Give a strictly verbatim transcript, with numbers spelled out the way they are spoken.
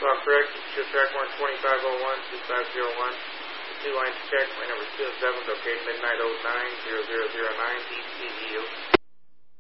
Bob correct, show track one twenty-five oh one, two five zero one. The two lines check, my number is two oh seven, located midnight oh nine, zero zero zero nine, East C G U.